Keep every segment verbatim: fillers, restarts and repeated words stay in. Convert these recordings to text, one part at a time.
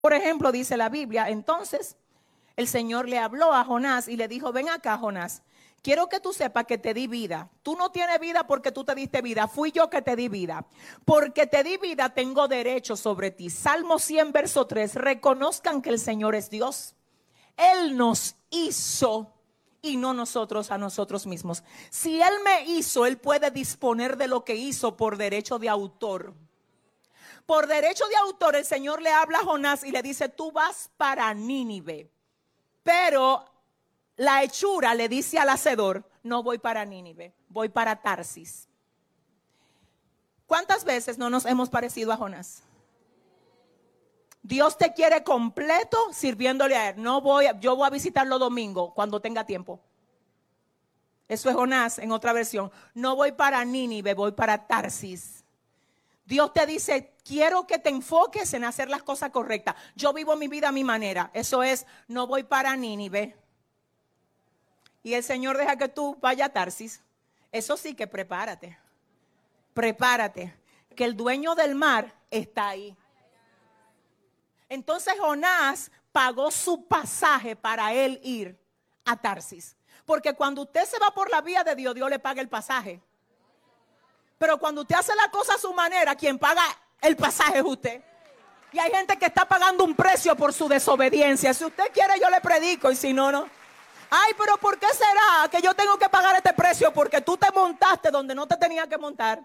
Por ejemplo, dice la Biblia, entonces el Señor le habló a Jonás y le dijo, ven acá, Jonás, quiero que tú sepas que te di vida. Tú no tienes vida porque tú te diste vida. Fui yo que te di vida. Porque te di vida, tengo derecho sobre ti. Salmo cien, verso tres. Reconozcan que el Señor es Dios. Él nos hizo y no nosotros a nosotros mismos. Si Él me hizo, Él puede disponer de lo que hizo por derecho de autor. Por derecho de autor, el Señor le habla a Jonás y le dice, tú vas para Nínive. Pero la hechura le dice al hacedor, no voy para Nínive, voy para Tarsis. ¿Cuántas veces no nos hemos parecido a Jonás? Dios te quiere completo sirviéndole a Él. No voy, yo voy a visitarlo domingo cuando tenga tiempo. Eso es Jonás en otra versión. No voy para Nínive, voy para Tarsis. Dios te dice, quiero que te enfoques en hacer las cosas correctas. Yo vivo mi vida a mi manera. Eso es, no voy para Nínive. Y el Señor deja que tú vayas a Tarsis. Eso sí que prepárate. Prepárate. Que el dueño del mar está ahí. Entonces Jonás pagó su pasaje para él ir a Tarsis. Porque cuando usted se va por la vía de Dios, Dios le paga el pasaje. Pero cuando usted hace la cosa a su manera, quien paga el pasaje es usted. Y hay gente que está pagando un precio por su desobediencia. Si usted quiere, yo le predico, y si no, no. Ay, pero ¿por qué será que yo tengo que pagar este precio? Porque tú te montaste donde no te tenías que montar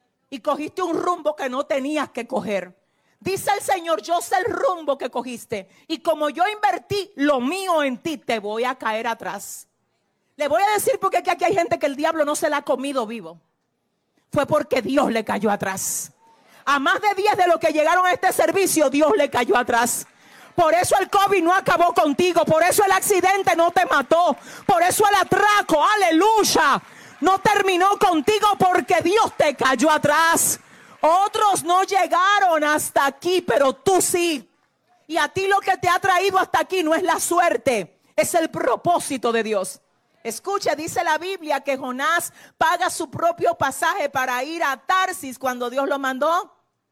y cogiste un rumbo que no tenías que coger. Dice el Señor, yo sé el rumbo que cogiste, y como yo invertí lo mío en ti, te voy a caer atrás. Le voy a decir porque aquí hay gente que el diablo no se la ha comido vivo. Fue porque Dios le cayó atrás. A más de diez de los que llegaron a este servicio, Dios le cayó atrás. Por eso el COVID no acabó contigo. Por eso el accidente no te mató. Por eso el atraco, aleluya, no terminó contigo, porque Dios te cayó atrás. Otros no llegaron hasta aquí, pero tú sí. Y a ti lo que te ha traído hasta aquí no es la suerte, es el propósito de Dios. Escucha, dice la Biblia que Jonás paga su propio pasaje para ir a Tarsis cuando Dios lo mandó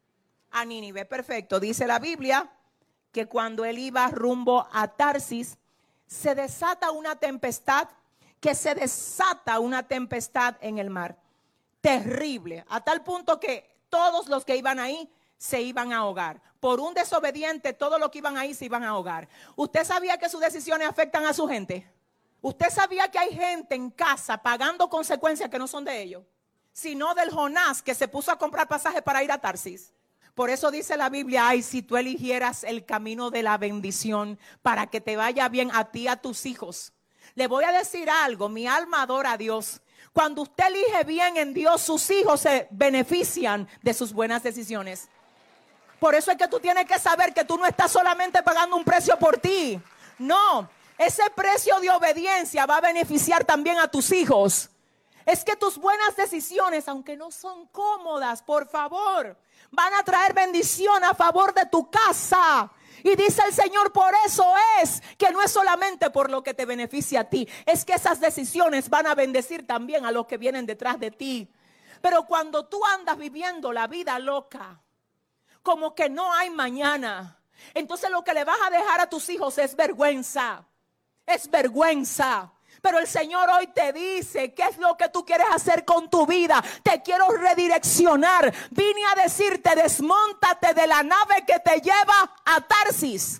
a Nínive. Perfecto, dice la Biblia que cuando él iba rumbo a Tarsis, se desata una tempestad, que se desata una tempestad en el mar. Terrible, a tal punto que todos los que iban ahí se iban a ahogar. Por un desobediente, todos los que iban ahí se iban a ahogar. ¿Usted sabía que sus decisiones afectan a su gente? ¿Usted sabía que hay gente en casa pagando consecuencias que no son de ellos, sino del Jonás que se puso a comprar pasajes para ir a Tarsis? Por eso dice la Biblia, ay, si tú eligieras el camino de la bendición para que te vaya bien a ti y a tus hijos. Le voy a decir algo, mi alma adora a Dios. Cuando usted elige bien en Dios, sus hijos se benefician de sus buenas decisiones. Por eso es que tú tienes que saber que tú no estás solamente pagando un precio por ti. No, ese precio de obediencia va a beneficiar también a tus hijos. Es que tus buenas decisiones, aunque no son cómodas, por favor, van a traer bendición a favor de tu casa. Y dice el Señor, por eso es que no es solamente por lo que te beneficia a ti, es que esas decisiones van a bendecir también a los que vienen detrás de ti. Pero cuando tú andas viviendo la vida loca, como que no hay mañana, entonces lo que le vas a dejar a tus hijos es vergüenza, es vergüenza. Pero el Señor hoy te dice, ¿qué es lo que tú quieres hacer con tu vida? Te quiero redireccionar. Vine a decirte, desmóntate de la nave que te lleva a Tarsis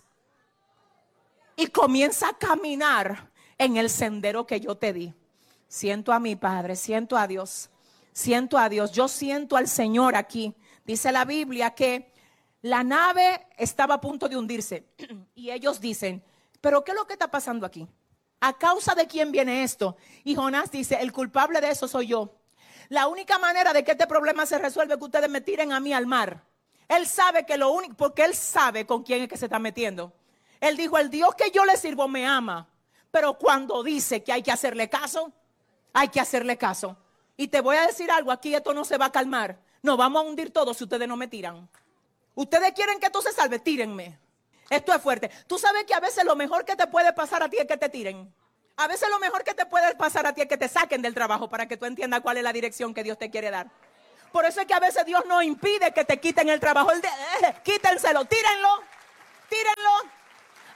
y comienza a caminar en el sendero que yo te di. Siento a mi Padre, siento a Dios, siento a Dios. Yo siento al Señor aquí. Dice la Biblia que la nave estaba a punto de hundirse y ellos dicen, ¿pero qué es lo que está pasando aquí? ¿A causa de quién viene esto? Y Jonás dice, el culpable de eso soy yo. La única manera de que este problema se resuelve es que ustedes me tiren a mí al mar. Él sabe que lo único, porque él sabe con quién es que se está metiendo. Él dijo, el Dios que yo le sirvo me ama. Pero cuando dice que hay que hacerle caso, hay que hacerle caso. Y te voy a decir algo, aquí esto no se va a calmar. Nos vamos a hundir todos si ustedes no me tiran. Ustedes quieren que esto se salve, tírenme. Esto es fuerte. Tú sabes que a veces lo mejor que te puede pasar a ti es que te tiren. A veces lo mejor que te puede pasar a ti es que te saquen del trabajo para que tú entiendas cuál es la dirección que Dios te quiere dar. Por eso es que a veces Dios no impide que te quiten el trabajo. Él de, eh, quítenselo, tírenlo. Tírenlo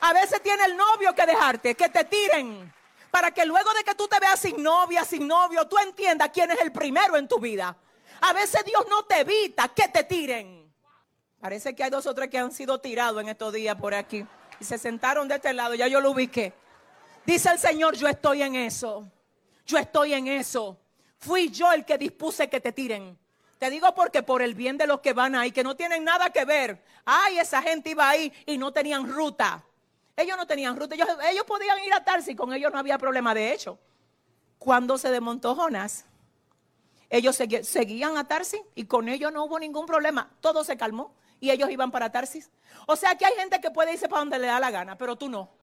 A veces tiene el novio que dejarte, que te tiren, para que luego de que tú te veas sin novia, sin novio, tú entiendas quién es el primero en tu vida. A veces Dios no te evita que te tiren. Parece que hay dos o tres que han sido tirados en estos días por aquí y se sentaron de este lado, ya yo lo ubiqué. Dice el Señor, yo estoy en eso, yo estoy en eso. Fui yo el que dispuse que te tiren. Te digo porque por el bien de los que van ahí, que no tienen nada que ver. Ay, esa gente iba ahí y no tenían ruta. Ellos no tenían ruta, ellos, ellos podían ir a Tarsis, con ellos no había problema. De hecho, cuando se desmontó Jonás, ellos segui- seguían a Tarsis y con ellos no hubo ningún problema. Todo se calmó y ellos iban para Tarsis. O sea que hay gente que puede irse para donde le da la gana, pero tú no.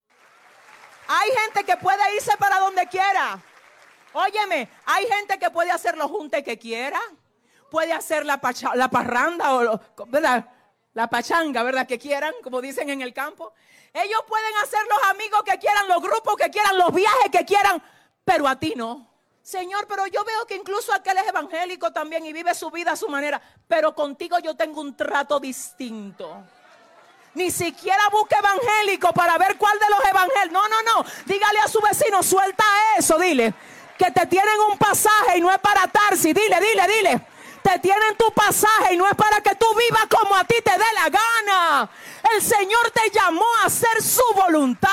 Hay gente que puede irse para donde quiera. Óyeme, hay gente que puede hacer los juntes que quiera. Puede hacer la, pacha, la parranda o lo, ¿verdad? La pachanga, ¿verdad? Que quieran, como dicen en el campo. Ellos pueden hacer los amigos que quieran, los grupos que quieran, los viajes que quieran, pero a ti no. Señor, pero yo veo que incluso aquel es evangélico también y vive su vida a su manera, pero contigo yo tengo un trato distinto. Ni siquiera busque evangélico para ver cuál de los evangélicos. No, no, no. Dígale a su vecino, suelta eso, dile. Que te tienen un pasaje y no es para Tarsis. Dile, dile, dile. Te tienen tu pasaje y no es para que tú vivas como a ti te dé la gana. El Señor te llamó a hacer su voluntad.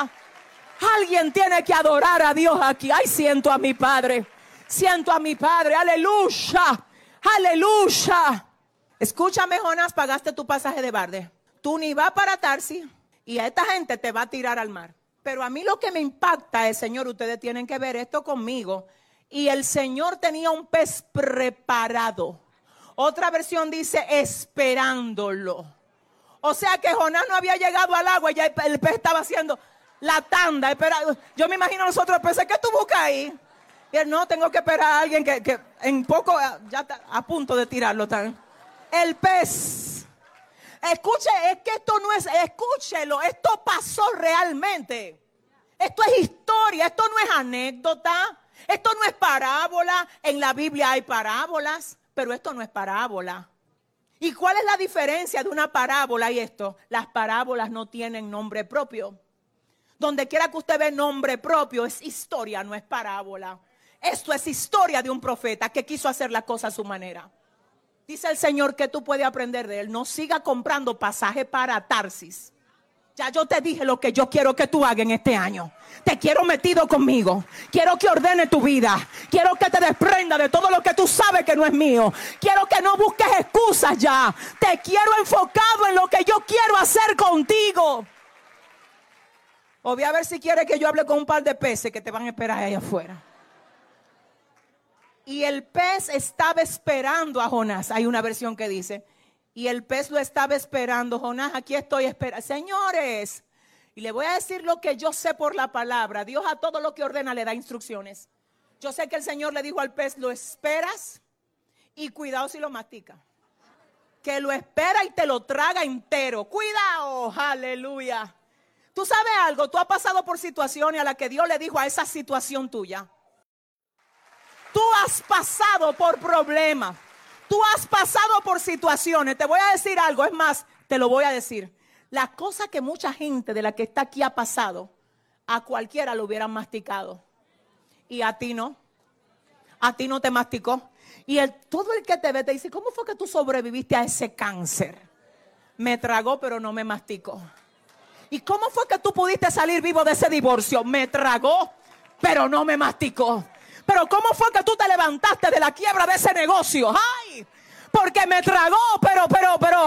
Alguien tiene que adorar a Dios aquí. Ay, siento a mi Padre. Siento a mi Padre. Aleluya. Aleluya. Escúchame, Jonás, pagaste tu pasaje de barde. Tú ni vas para Tarsis y a esta gente te va a tirar al mar. Pero a mí lo que me impacta es, Señor, ustedes tienen que ver esto conmigo. Y el Señor tenía un pez preparado. Otra versión dice esperándolo. O sea que Jonás no había llegado al agua y ya el pez estaba haciendo la tanda. Esperando. Yo me imagino a nosotros, pensé, ¿qué tú buscas ahí? Y él, no, tengo que esperar a alguien que, que en poco ya está a punto de tirarlo. El pez. Escuche, es que esto no es, escúchelo, esto pasó realmente. Esto es historia, esto no es anécdota, esto no es parábola. En la Biblia hay parábolas, pero esto no es parábola. ¿Y cuál es la diferencia de una parábola y esto? Las parábolas no tienen nombre propio. Donde quiera que usted ve nombre propio es historia, no es parábola. Esto es historia de un profeta que quiso hacer la cosa a su manera. Dice el Señor que tú puedes aprender de él. No siga comprando pasaje para Tarsis. Ya yo te dije lo que yo quiero que tú hagas en este año. Te quiero metido conmigo. Quiero que ordene tu vida. Quiero que te desprenda de todo lo que tú sabes que no es mío. Quiero que no busques excusas ya. Te quiero enfocado en lo que yo quiero hacer contigo. O voy a ver si quieres que yo hable con un par de peces que te van a esperar ahí afuera. Y el pez estaba esperando a Jonás. Hay una versión que dice, y el pez lo estaba esperando. Jonás, aquí estoy esperando. Señores, y le voy a decir lo que yo sé por la palabra. Dios a todo lo que ordena le da instrucciones. Yo sé que el Señor le dijo al pez, lo esperas y cuidado si lo mastica. Que lo espera y te lo traga entero. Cuidado, aleluya. Tú sabes algo, tú has pasado por situaciones a las que Dios le dijo a esa situación tuya. Tú has pasado por problemas. Tú has pasado por situaciones. Te voy a decir algo, es más, te lo voy a decir. La cosa que mucha gente de la que está aquí ha pasado, a cualquiera lo hubieran masticado. Y a ti no. A ti no te masticó. Y el, todo el que te ve te dice, ¿cómo fue que tú sobreviviste a ese cáncer? Me tragó, pero no me masticó. ¿Y cómo fue que tú pudiste salir vivo de ese divorcio? Me tragó, pero no me masticó. Pero ¿cómo fue que tú te levantaste de la quiebra de ese negocio? ¡Ay! Porque me tragó, pero, pero, pero.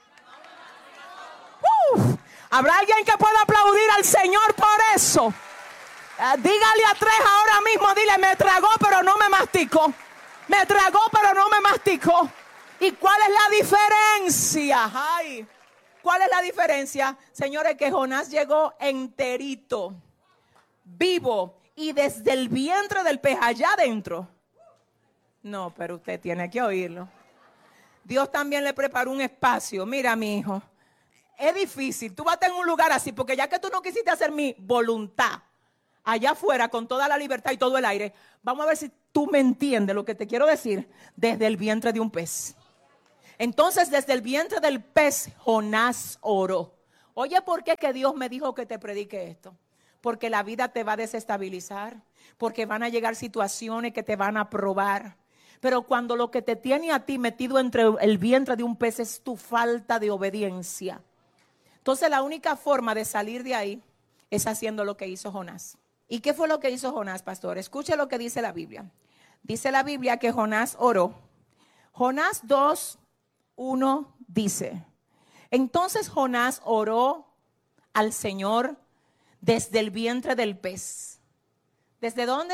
Uh, ¿Habrá alguien que pueda aplaudir al Señor por eso? Uh, dígale a tres ahora mismo, dile, me tragó, pero no me masticó. Me tragó, pero no me masticó. ¿Y cuál es la diferencia? ¡Ay! ¿Cuál es la diferencia? Señores, que Jonás llegó enterito, vivo. Y desde el vientre del pez allá adentro. No, pero usted tiene que oírlo. Dios también le preparó un espacio. Mira, mi hijo, es difícil. Tú vas a estar en un lugar así, porque ya que tú no quisiste hacer mi voluntad, allá afuera con toda la libertad y todo el aire, vamos a ver si tú me entiendes lo que te quiero decir. Desde el vientre de un pez. Entonces, desde el vientre del pez, Jonás oró. Oye, ¿por qué que Dios me dijo que te predique esto? Porque la vida te va a desestabilizar, porque van a llegar situaciones que te van a probar. Pero cuando lo que te tiene a ti metido entre el vientre de un pez es tu falta de obediencia, entonces la única forma de salir de ahí es haciendo lo que hizo Jonás. ¿Y qué fue lo que hizo Jonás, pastor? Escuche lo que dice la Biblia. Dice la Biblia que Jonás oró. Jonás dos, uno dice: entonces Jonás oró al Señor desde el vientre del pez. ¿Desde dónde?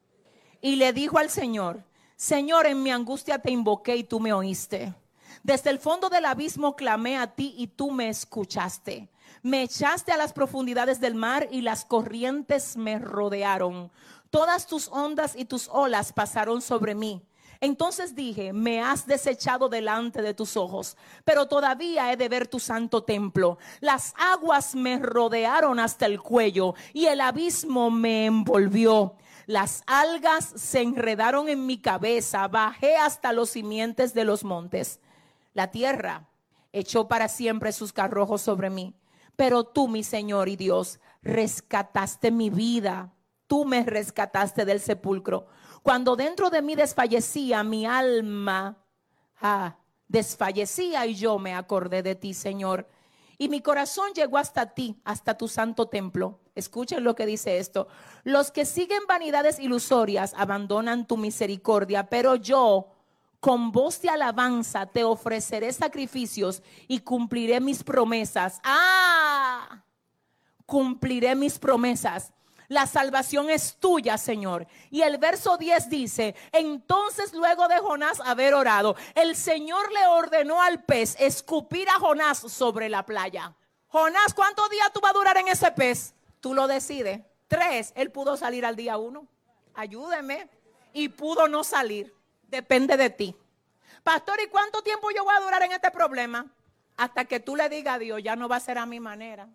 Y le dijo al Señor: Señor, en mi angustia te invoqué y tú me oíste. Desde el fondo del abismo clamé a ti y tú me escuchaste. Me echaste a las profundidades del mar y las corrientes me rodearon. Todas tus ondas y tus olas pasaron sobre mí. Entonces dije: me has desechado delante de tus ojos, pero todavía he de ver tu santo templo. Las aguas me rodearon hasta el cuello y el abismo me envolvió. Las algas se enredaron en mi cabeza, bajé hasta los simientes de los montes. La tierra echó para siempre sus carrojos sobre mí. Pero tú, mi Señor y Dios, rescataste mi vida. Tú me rescataste del sepulcro. Cuando dentro de mí desfallecía mi alma, ah, desfallecía y yo me acordé de ti, Señor. Y mi corazón llegó hasta ti, hasta tu santo templo. Escuchen lo que dice esto. Los que siguen vanidades ilusorias abandonan tu misericordia, pero yo, con voz de alabanza, te ofreceré sacrificios y cumpliré mis promesas. ¡Ah! Cumpliré mis promesas. La salvación es tuya, Señor. Y el verso diez dice: entonces luego de Jonás haber orado, el Señor le ordenó al pez escupir a Jonás sobre la playa. Jonás, ¿cuántos días tú vas a durar en ese pez? Tú lo decides. Tres, él pudo salir al día uno. Ayúdeme. Y pudo no salir. Depende de ti. Pastor, ¿y cuánto tiempo yo voy a durar en este problema? Hasta que tú le digas a Dios: ya no va a ser a mi manera.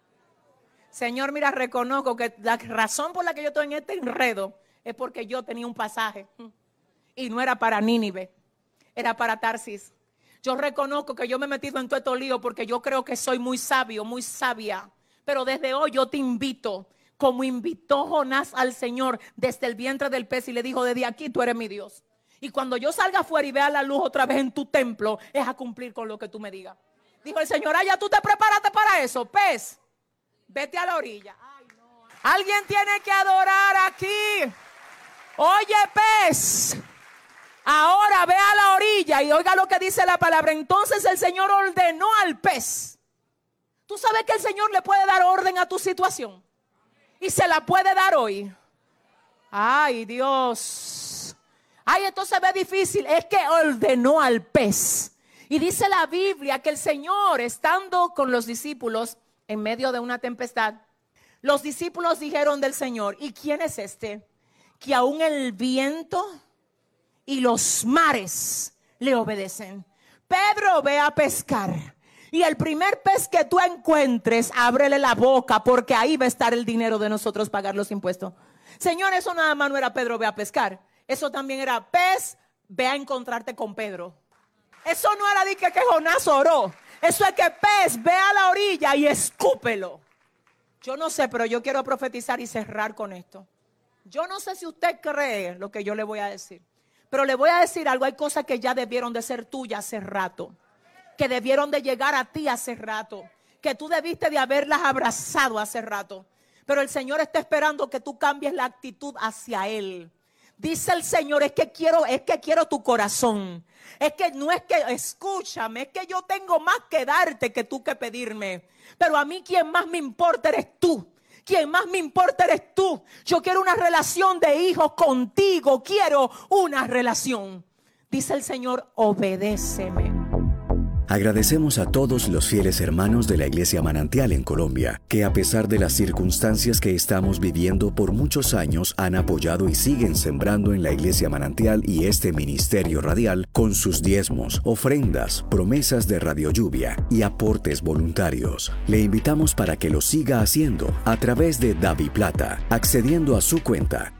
Señor, mira, reconozco que la razón por la que yo estoy en este enredo es porque yo tenía un pasaje y no era para Nínive, era para Tarsis. Yo reconozco que yo me he metido en todo este lío porque yo creo que soy muy sabio, muy sabia. Pero desde hoy yo te invito, como invitó Jonás al Señor desde el vientre del pez y le dijo: desde aquí tú eres mi Dios. Y cuando yo salga afuera y vea la luz otra vez en tu templo, es a cumplir con lo que tú me digas. Dijo el Señor: ah, ya tú te preparaste para eso, pez. Vete a la orilla. Ay, no. Alguien tiene que adorar aquí. Oye, pez, ahora ve a la orilla y oiga lo que dice la palabra. Entonces el Señor ordenó al pez. Tú sabes que el Señor le puede dar orden a tu situación y se la puede dar hoy. Ay, Dios. Ay, esto se ve difícil. Es que ordenó al pez. Y dice la Biblia que el Señor, estando con los discípulos en medio de una tempestad, los discípulos dijeron del Señor: ¿y quién es este que aún el viento y los mares le obedecen? Pedro, ve a pescar y el primer pez que tú encuentres, ábrele la boca, porque ahí va a estar el dinero de nosotros pagar los impuestos. Señor, eso nada más no era Pedro, ve a pescar. Eso también era: pez, ve a encontrarte con Pedro. Eso no era de que, que Jonás oró. Eso es que pez, ve a la orilla y escúpelo. Yo no sé, pero yo quiero profetizar y cerrar con esto. Yo no sé si usted cree lo que yo le voy a decir, pero le voy a decir algo. Hay cosas que ya debieron de ser tuyas hace rato, que debieron de llegar a ti hace rato, que tú debiste de haberlas abrazado hace rato. Pero el Señor está esperando que tú cambies la actitud hacia Él. Dice el Señor: es que quiero, es que quiero tu corazón. Es que no es que, escúchame, es que yo tengo más que darte que tú que pedirme. Pero a mí quien más me importa eres tú. Quien más me importa eres tú. Yo quiero una relación de hijos contigo. Quiero una relación. Dice el Señor: obedéceme. Agradecemos a todos los fieles hermanos de la Iglesia Manantial en Colombia, que a pesar de las circunstancias que estamos viviendo por muchos años, han apoyado y siguen sembrando en la Iglesia Manantial y este ministerio radial con sus diezmos, ofrendas, promesas de Radio Lluvia y aportes voluntarios. Le invitamos para que lo siga haciendo a través de DaviPlata, accediendo a su cuenta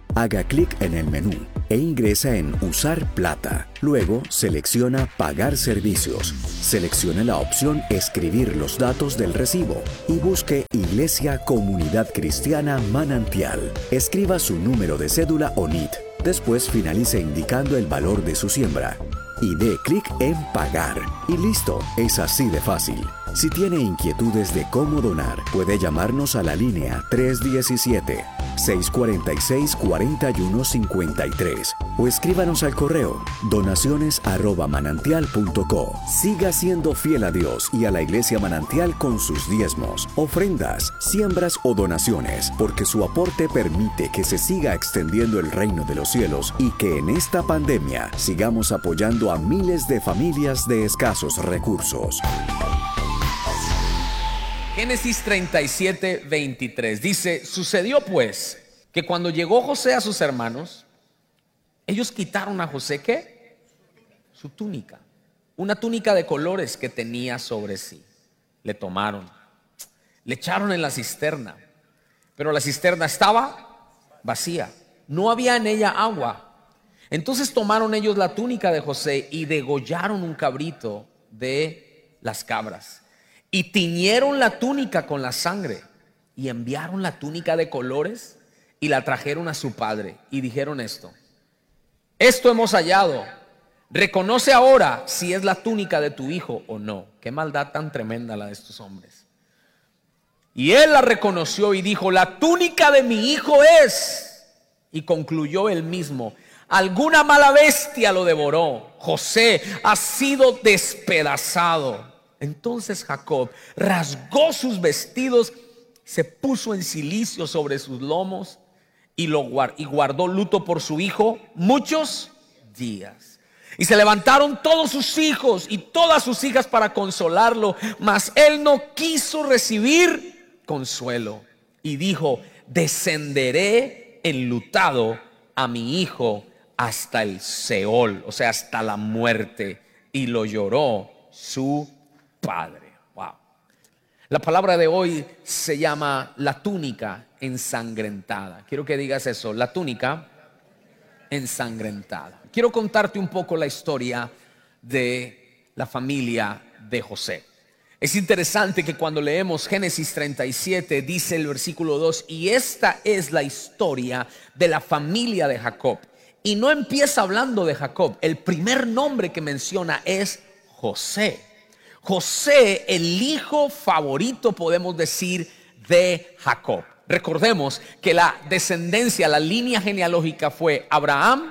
Haga clic en el menú e ingresa en Usar plata. Luego selecciona Pagar servicios. Seleccione la opción Escribir los datos del recibo y busque Iglesia Comunidad Cristiana Manantial. Escriba su número de cédula o N I T. Después finalice indicando el valor de su siembra y dé clic en Pagar. Y listo, es así de fácil. Si tiene inquietudes de cómo donar, puede llamarnos a la línea tres uno siete, seis cuatro seis, cuatro uno cinco tres o escríbanos al correo donaciones arroba manantial punto co. Siga siendo fiel a Dios y a la Iglesia Manantial con sus diezmos, ofrendas, siembras o donaciones, porque su aporte permite que se siga extendiendo el reino de los cielos y que en esta pandemia sigamos apoyando a miles de familias de escasos recursos. Génesis treinta y siete, veintitrés dice: sucedió pues que cuando llegó José a sus hermanos, ellos quitaron a José, ¿qué? Su túnica, una túnica de colores que tenía sobre sí. Le tomaron, le echaron en la cisterna, pero la cisterna estaba vacía, no había en ella agua. Entonces tomaron ellos la túnica de José y degollaron un cabrito de las cabras. Y tiñeron la túnica con la sangre y enviaron la túnica de colores y la trajeron a su padre y dijeron esto: esto hemos hallado, reconoce ahora si es la túnica de tu hijo o no. Qué maldad tan tremenda la de estos hombres. Y él la reconoció y dijo: la túnica de mi hijo es. Y concluyó él mismo: alguna mala bestia lo devoró, José ha sido despedazado. Entonces Jacob rasgó sus vestidos, se puso en cilicio sobre sus lomos y, lo guard- y guardó luto por su hijo muchos días. Y se levantaron todos sus hijos y todas sus hijas para consolarlo, mas él no quiso recibir consuelo. Y dijo: descenderé enlutado a mi hijo hasta el Seol, o sea, hasta la muerte. Y lo lloró su padre. Wow. La palabra de hoy se llama la túnica ensangrentada. Quiero que digas eso, la túnica ensangrentada. Quiero contarte un poco la historia de la familia de José. Es interesante que cuando leemos Génesis treinta y siete dice el versículo dos: y esta es la historia de la familia de Jacob. Y no empieza hablando de Jacob. El primer nombre que menciona es José. José, el hijo favorito, podemos decir, de Jacob. Recordemos que la descendencia, la línea genealógica fue Abraham,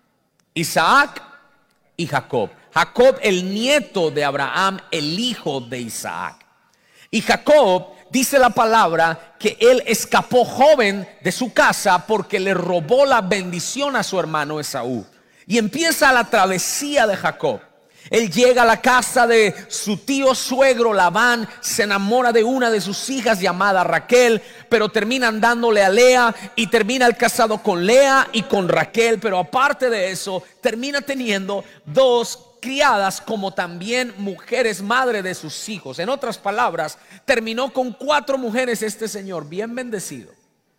Isaac y Jacob. Jacob, el nieto de Abraham, el hijo de Isaac. Y Jacob, dice la palabra, que él escapó joven de su casa porque le robó la bendición a su hermano Esaú. Y empieza la travesía de Jacob. Él llega a la casa de su tío suegro Labán, se enamora de una de sus hijas llamada Raquel, pero terminan dándole a Lea y termina el casado con Lea y con Raquel. Pero aparte de eso, termina teniendo dos criadas como también mujeres madre de sus hijos. En otras palabras, terminó con cuatro mujeres este señor, bien bendecido.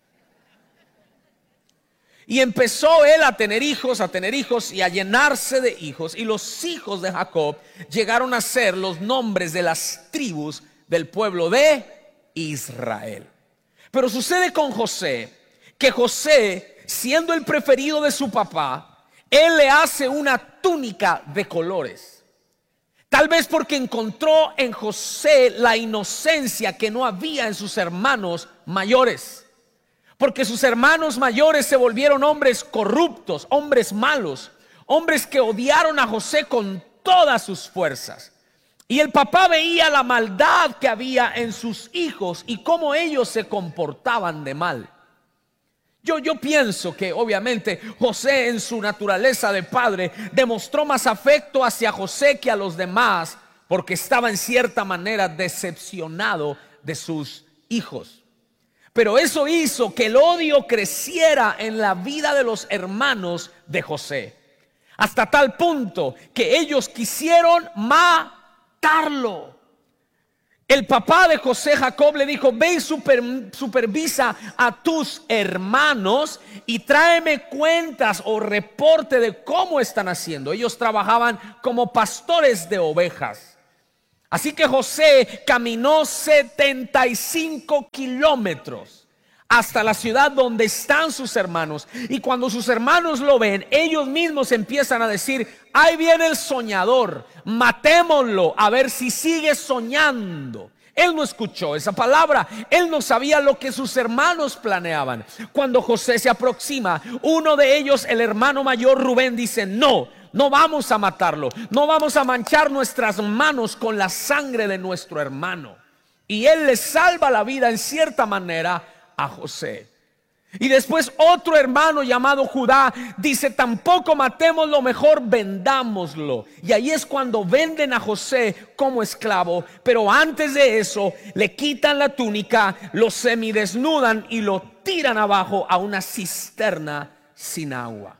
Y empezó él a tener hijos, a tener hijos y a llenarse de hijos. Y los hijos de Jacob llegaron a ser los nombres de las tribus del pueblo de Israel. Pero sucede con José, que José, siendo el preferido de su papá, él le hace una túnica de colores. Tal vez porque encontró en José la inocencia que no había en sus hermanos mayores. Porque sus hermanos mayores se volvieron hombres corruptos, hombres malos, hombres que odiaron a José con todas sus fuerzas. Y el papá veía la maldad que había en sus hijos y cómo ellos se comportaban de mal. Yo, yo pienso que obviamente José, en su naturaleza de padre, demostró más afecto hacia José que a los demás, porque estaba en cierta manera decepcionado de sus hijos. Pero eso hizo que el odio creciera en la vida de los hermanos de José, hasta tal punto que ellos quisieron matarlo. el papá de José, Jacob, le dijo: ve y super, supervisa a tus hermanos y tráeme cuentas o reporte de cómo están haciendo. Ellos trabajaban como pastores de ovejas. Así que José caminó setenta y cinco kilómetros hasta la ciudad donde están sus hermanos. Y cuando sus hermanos lo ven, ellos mismos empiezan a decir: ahí viene el soñador, matémoslo a ver si sigue soñando. Él no escuchó esa palabra, él no sabía lo que sus hermanos planeaban. Cuando José se aproxima, uno de ellos, el hermano mayor Rubén, dice: no, no vamos a matarlo, no vamos a manchar nuestras manos con la sangre de nuestro hermano. Y él le salva la vida en cierta manera a José. Y después otro hermano llamado Judá dice: tampoco matémoslo, mejor vendámoslo. Y ahí es cuando venden a José como esclavo. Pero antes de eso le quitan la túnica, lo semidesnudan y lo tiran abajo a una cisterna sin agua.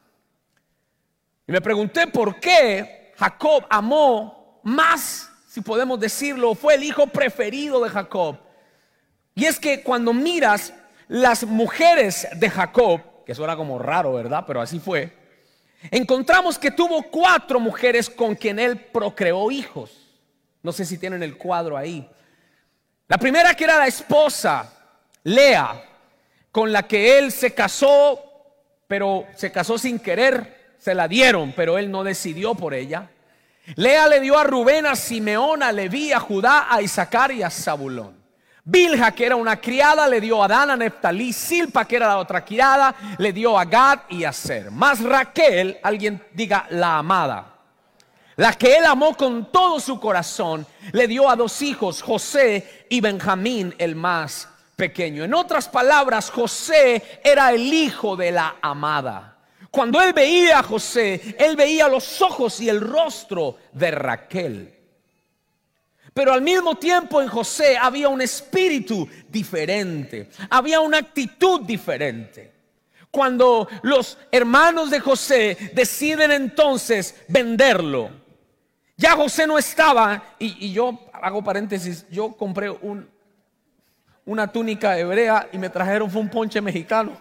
Y me pregunté por qué Jacob amó más, si podemos decirlo, fue el hijo preferido de Jacob. Y es que cuando miras las mujeres de Jacob, que eso era como raro, ¿verdad? Pero así fue. Encontramos que tuvo cuatro mujeres con quien él procreó hijos. No sé si tienen el cuadro ahí. La primera, que era la esposa, Lea, con la que él se casó, pero se casó sin querer. Se la dieron, pero él no decidió por ella. Lea le dio a Rubén, a Simeón, a Leví, a Judá, a Isaacar y a Zabulón. Bilha, que era una criada, le dio a Dan, a Neftalí. Silpa, que era la otra criada, le dio a Gad y a Aser. Más Raquel, alguien diga la amada, la que él amó con todo su corazón, le dio a dos hijos, José y Benjamín, el más pequeño. En otras palabras, José era el hijo de la amada. Cuando él veía a José, él veía los ojos y el rostro de Raquel. Pero al mismo tiempo en José había un espíritu diferente, había una actitud diferente. Cuando los hermanos de José deciden entonces venderlo, ya José no estaba, y, y yo hago paréntesis, yo compré un, una túnica hebrea y me trajeron fue un ponche mexicano.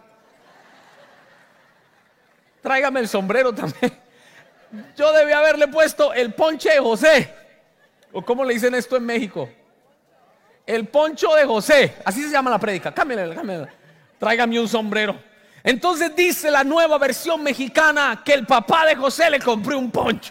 Tráigame el sombrero también. Yo debía haberle puesto el ponche de José. ¿O cómo le dicen esto en México? El poncho de José. Así se llama la prédica. Cámbiale, cámbiale. Tráigame un sombrero. Entonces dice la nueva versión mexicana que el papá de José le compró un poncho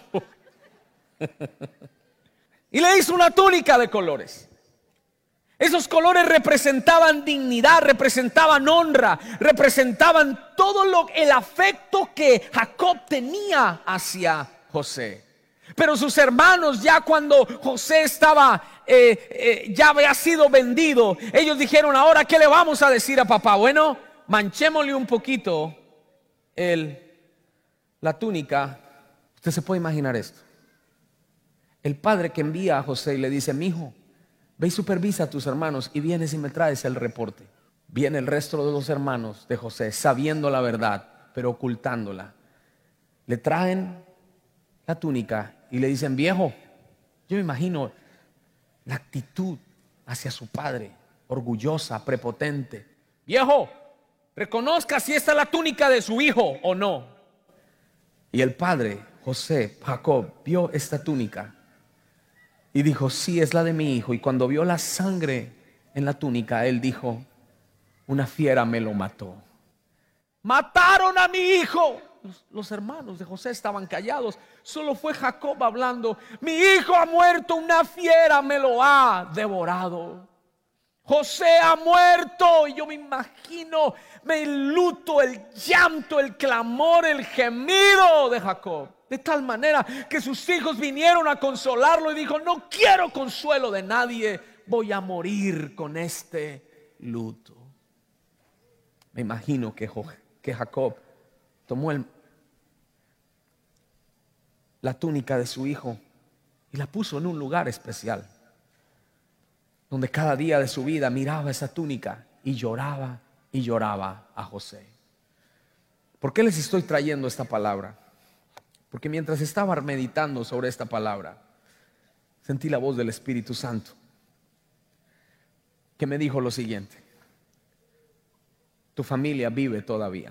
y le hizo una túnica de colores. Esos colores representaban dignidad, representaban honra, representaban todo lo, el afecto que Jacob tenía hacia José. Pero sus hermanos, ya cuando José estaba, eh, eh, ya había sido vendido, ellos dijeron: ahora ¿qué le vamos a decir a papá? Bueno, manchémosle un poquito el, la túnica. Usted se puede imaginar esto. El padre que envía a José y le dice: mi hijo, ve y supervisa a tus hermanos y vienes y me traes el reporte. Viene el resto de los hermanos de José, sabiendo la verdad, pero ocultándola. Le traen la túnica y le dicen: viejo, yo me imagino la actitud hacia su padre, orgullosa, prepotente. Viejo, reconozca si esta es la túnica de su hijo o no. Y el padre, José, Jacob, vio esta túnica y dijo: sí, es la de mi hijo. Y cuando vio la sangre en la túnica, él dijo: una fiera me lo mató. Mataron a mi hijo. Los, los hermanos de José estaban callados. Solo fue Jacob hablando: mi hijo ha muerto, una fiera me lo ha devorado. José ha muerto. Y yo me imagino, me luto el llanto, el clamor, el gemido de Jacob. De tal manera que sus hijos vinieron a consolarlo y dijo: no quiero consuelo de nadie, voy a morir con este luto. Me imagino que, que Jacob tomó el, la túnica de su hijo y la puso en un lugar especial, donde cada día de su vida miraba esa túnica y lloraba y lloraba a José. ¿Por qué les estoy trayendo esta palabra? Porque mientras estaba meditando sobre esta palabra, sentí la voz del Espíritu Santo que me dijo lo siguiente: tu familia vive todavía.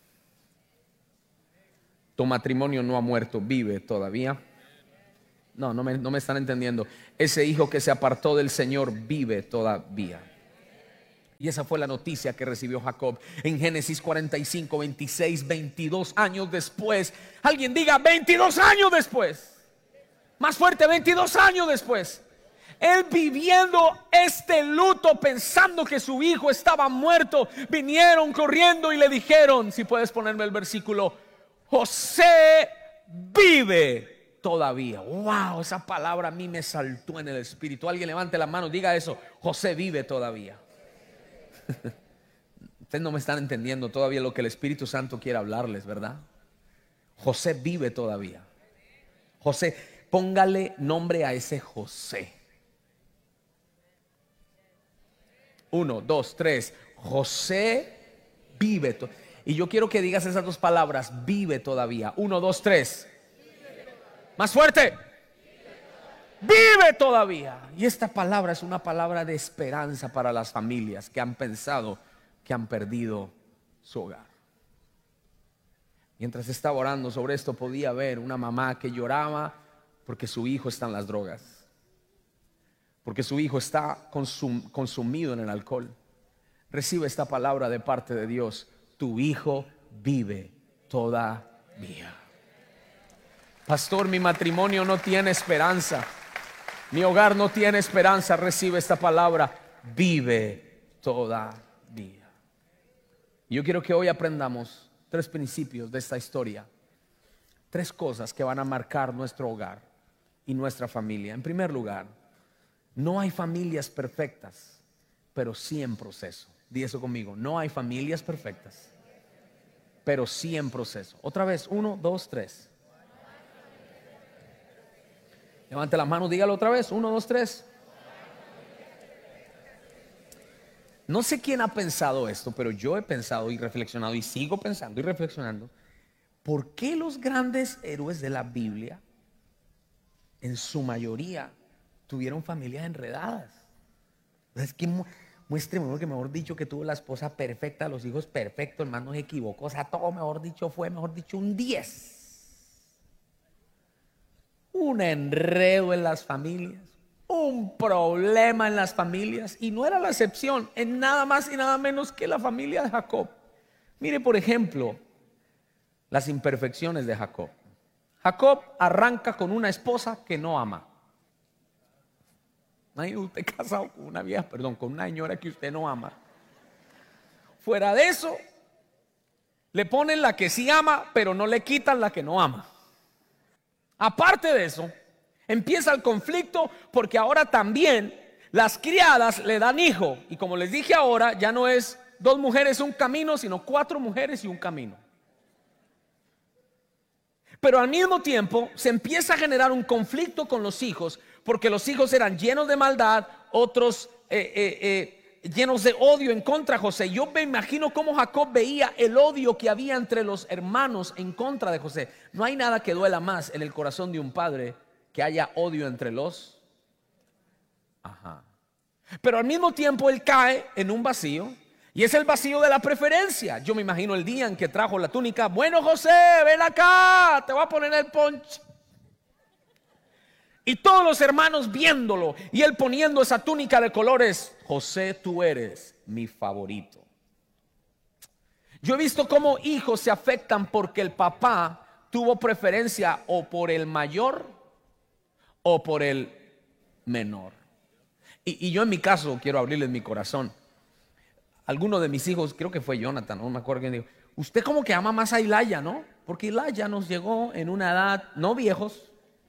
Tu matrimonio no ha muerto, vive todavía. No, no me, no me están entendiendo. Ese hijo que se apartó del Señor vive todavía. Y esa fue la noticia que recibió Jacob en Génesis cuarenta y cinco, veintiséis, veintidós años después. Alguien diga veintidós años después. Más fuerte, veintidós años después. Él viviendo este luto, pensando que su hijo estaba muerto, vinieron corriendo y le dijeron, si puedes ponerme el versículo, José vive todavía. Wow, esa palabra a mí me saltó en el espíritu. Alguien levante la mano, diga eso: José vive todavía. Ustedes no me están entendiendo todavía lo que el Espíritu Santo quiere hablarles, ¿verdad? José vive todavía. José, póngale nombre a ese José. Uno, dos, tres. José vive todavía. Y yo quiero que digas esas dos palabras: vive todavía. Uno, dos, tres. Más fuerte. Vive todavía. Y esta palabra es una palabra de esperanza para las familias que han pensado que han perdido su hogar. Mientras estaba orando sobre esto, podía ver una mamá que lloraba porque su hijo está en las drogas, porque su hijo está consum- consumido en el alcohol. Recibe esta palabra de parte de Dios: tu hijo vive todavía. Pastor, mi matrimonio no tiene esperanza, mi hogar no tiene esperanza. Recibe esta palabra: vive todavía. Yo quiero que hoy aprendamos tres principios de esta historia, tres cosas que van a marcar nuestro hogar y nuestra familia. En primer lugar, no hay familias perfectas, pero sí en proceso. Di eso conmigo: no hay familias perfectas, pero sí en proceso. Otra vez, uno, dos, tres. Levante la mano, dígalo otra vez. Uno, dos, tres. No sé quién ha pensado esto, pero yo he pensado y reflexionado y sigo pensando y reflexionando. ¿Por qué los grandes héroes de la Biblia, en su mayoría, tuvieron familias enredadas? Es que mu muéstreme que, mejor dicho, que tuvo la esposa perfecta, los hijos perfectos, el hermano no se equivocó. O sea, todo, mejor dicho, fue, mejor dicho, un diez. Un enredo en las familias, un problema en las familias, y no era la excepción en nada más y nada menos que la familia de Jacob. Mire, por ejemplo, las imperfecciones de Jacob. Jacob arranca con una esposa que no ama. Ay, usted casado con una vieja, perdón, con una señora que usted no ama. Fuera de eso, le ponen la que sí ama, pero no le quitan la que no ama. Aparte de eso, empieza el conflicto porque ahora también las criadas le dan hijo. Y como les dije ahora, ya no es dos mujeres un camino, sino cuatro mujeres y un camino. Pero al mismo tiempo se empieza a generar un conflicto con los hijos, porque los hijos eran llenos de maldad, otros eh, eh, eh, llenos de odio en contra de José. Yo me imagino cómo Jacob veía el odio que había entre los hermanos en contra de José. No hay nada que duela más en el corazón de un padre que haya odio entre los. Ajá. Pero al mismo tiempo él cae en un vacío, y es el vacío de la preferencia. Yo me imagino el día en que trajo la túnica. Bueno, José, ven acá, te voy a poner el ponche. Y todos los hermanos viéndolo, y él poniendo esa túnica de colores. José, tú eres mi favorito. Yo he visto cómo hijos se afectan porque el papá tuvo preferencia o por el mayor o por el menor. Y, y yo en mi caso quiero abrirles mi corazón. Alguno de mis hijos, creo que fue Jonathan, no me acuerdo quién dijo: usted como que ama más a Ilaya, ¿no? Porque Ilaya nos llegó en una edad, no viejos.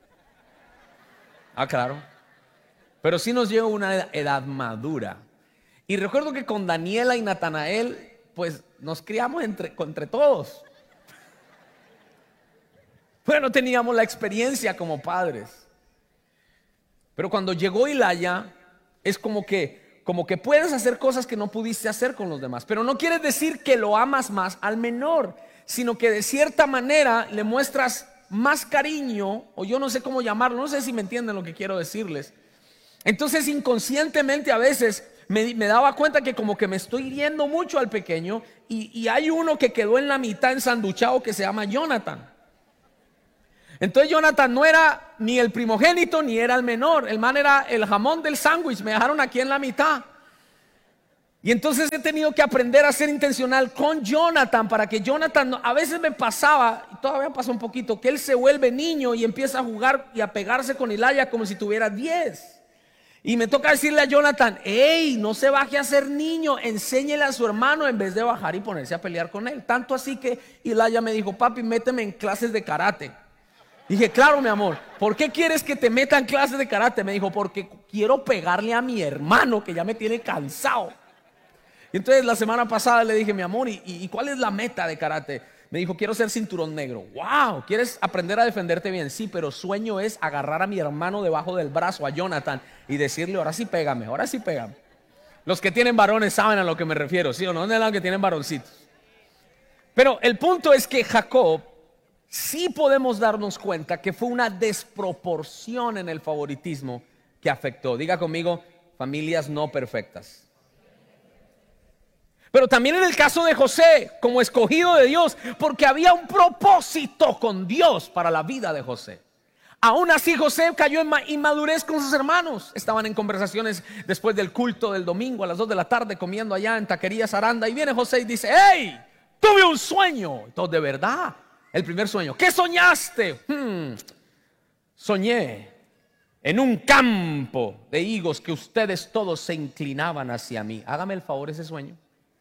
Ah, claro. Pero sí nos llegó una edad madura. Y recuerdo que con Daniela y Natanael, pues nos criamos entre, entre todos. Pero no teníamos la experiencia como padres. Pero cuando llegó Ilaya, es como que, como que puedes hacer cosas que no pudiste hacer con los demás. Pero no quiere decir que lo amas más al menor, sino que de cierta manera le muestras más cariño, o yo no sé cómo llamarlo, no sé si me entienden lo que quiero decirles. Entonces inconscientemente a veces me, me daba cuenta que como que me estoy hiriendo mucho al pequeño y, y hay uno que quedó en la mitad ensanduchado que se llama Jonathan. Entonces Jonathan no era ni el primogénito ni era el menor. El man era el jamón del sándwich. Me dejaron aquí en la mitad. Y entonces he tenido que aprender a ser intencional con Jonathan para que Jonathan, a veces me pasaba, y todavía pasa un poquito, que él se vuelve niño y empieza a jugar y a pegarse con Ilaya como si tuviera diez. Y me toca decirle a Jonathan, hey, no se baje a ser niño, enséñele a su hermano en vez de bajar y ponerse a pelear con él. Tanto así que Ilaya me dijo, papi, méteme en clases de karate. Dije, claro, mi amor, ¿por qué quieres que te meta en clases de karate? Me dijo, porque quiero pegarle a mi hermano que ya me tiene cansado. Y entonces la semana pasada le dije, mi amor, ¿y, y cuál es la meta de karate? Me dijo, quiero ser cinturón negro. Wow, ¿quieres aprender a defenderte bien? Sí, pero sueño es agarrar a mi hermano debajo del brazo, a Jonathan, y decirle, ahora sí pégame, ahora sí pégame. Los que tienen varones saben a lo que me refiero, ¿sí o no? ¿Dónde es los que tienen varoncitos? Pero el punto es que Jacob, sí podemos darnos cuenta que fue una desproporción en el favoritismo que afectó. Diga conmigo, familias no perfectas. Pero también en el caso de José, como escogido de Dios, porque había un propósito con Dios para la vida de José. Aún así José cayó en inmadurez con sus hermanos. Estaban en conversaciones después del culto del domingo a las dos de la tarde comiendo allá en Taquerías Aranda. Y viene José y dice, hey, tuve un sueño. Entonces, de verdad, el primer sueño. ¿Qué soñaste? Hmm, soñé en un campo de higos que ustedes todos se inclinaban hacia mí. Hágame el favor ese sueño.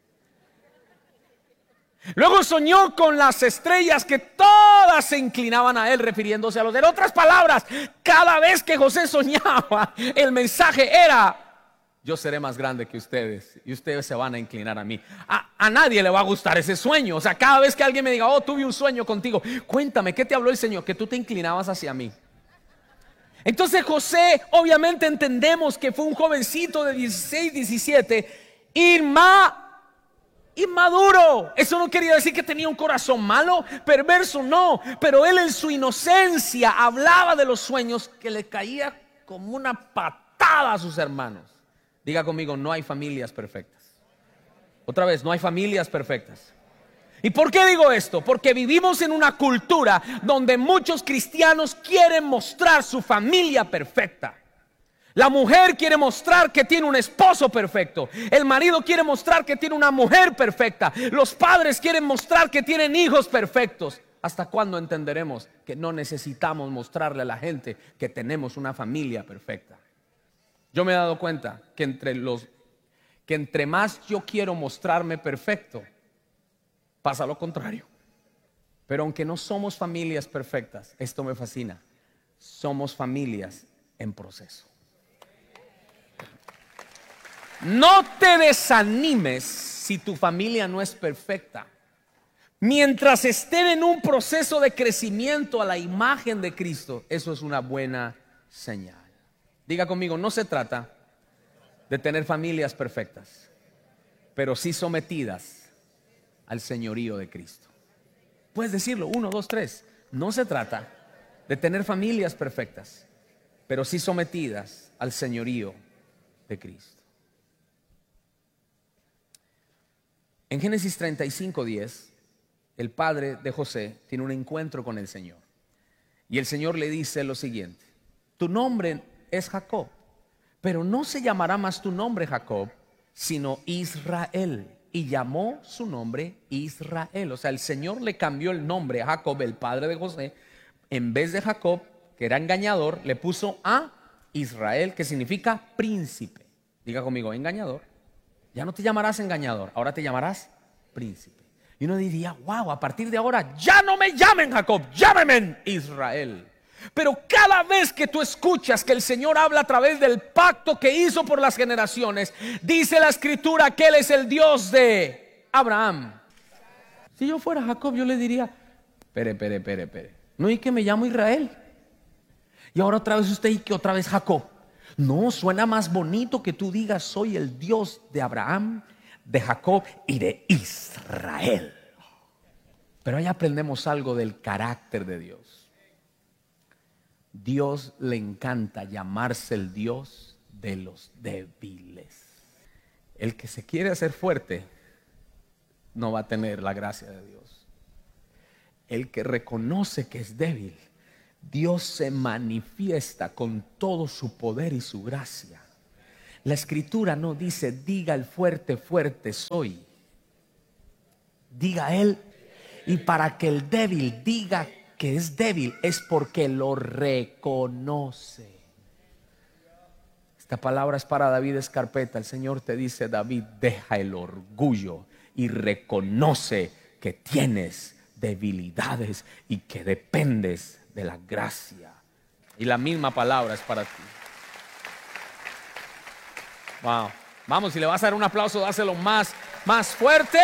Luego soñó con las estrellas que todas se inclinaban a él, refiriéndose a los. En otras palabras, cada vez que José soñaba, el mensaje era, yo seré más grande que ustedes y ustedes se van a inclinar a mí. A, a nadie le va a gustar ese sueño. O sea, cada vez que alguien me diga, oh, tuve un sueño contigo, cuéntame, ¿qué te habló el Señor? Que tú te inclinabas hacia mí. Entonces José, obviamente entendemos que fue un jovencito de dieciséis, diecisiete, inma inmaduro. Eso no quería decir que tenía un corazón malo, perverso, no. Pero él en su inocencia hablaba de los sueños que le caía como una patada a sus hermanos. Diga conmigo, no hay familias perfectas. Otra vez, no hay familias perfectas. ¿Y por qué digo esto? Porque vivimos en una cultura donde muchos cristianos quieren mostrar su familia perfecta. La mujer quiere mostrar que tiene un esposo perfecto. El marido quiere mostrar que tiene una mujer perfecta. Los padres quieren mostrar que tienen hijos perfectos. ¿Hasta cuándo entenderemos que no necesitamos mostrarle a la gente que tenemos una familia perfecta? Yo me he dado cuenta que entre los que entre más yo quiero mostrarme perfecto, pasa lo contrario. Pero aunque no somos familias perfectas, esto me fascina. Somos familias en proceso. No te desanimes si tu familia no es perfecta. Mientras estén en un proceso de crecimiento a la imagen de Cristo, eso es una buena señal. Diga conmigo, no se trata de tener familias perfectas, pero sí sometidas al señorío de Cristo. Puedes decirlo, uno, dos, tres. No se trata de tener familias perfectas, pero sí sometidas al señorío de Cristo. En Génesis treinta y cinco, diez, el padre de José tiene un encuentro con el Señor. Y el Señor le dice lo siguiente: tu nombre es Jacob, pero no se llamará más tu nombre Jacob, sino Israel. Y llamó su nombre Israel. O sea, el Señor le cambió el nombre a Jacob, el padre de José. En vez de Jacob, que era engañador, le puso a Israel, que significa príncipe. Diga conmigo, engañador. Ya no te llamarás engañador, ahora te llamarás príncipe. Y uno diría, wow, a partir de ahora ya no me llamen Jacob, llámenme Israel. Pero cada vez que tú escuchas que el Señor habla a través del pacto que hizo por las generaciones, dice la Escritura que Él es el Dios de Abraham. Si yo fuera Jacob, yo le diría, espere, espere, espere, espere. No, y que me llamo Israel. Y ahora otra vez usted y que otra vez Jacob. No, suena más bonito que tú digas, soy el Dios de Abraham, de Jacob y de Israel. Pero ahí aprendemos algo del carácter de Dios. Dios le encanta llamarse el Dios de los débiles. El que se quiere hacer fuerte no va a tener la gracia de Dios. El que reconoce que es débil, Dios se manifiesta con todo su poder y su gracia. La escritura no dice, diga el fuerte, fuerte soy. Diga él. Y para que el débil diga que es débil, es porque lo reconoce. Esta palabra es para David Escarpeta. El Señor te dice, David, deja el orgullo y reconoce que tienes debilidades y que dependes de la gracia. Y la misma palabra es para ti. Wow. Vamos, si le vas a dar un aplauso, dáselo más, más fuerte.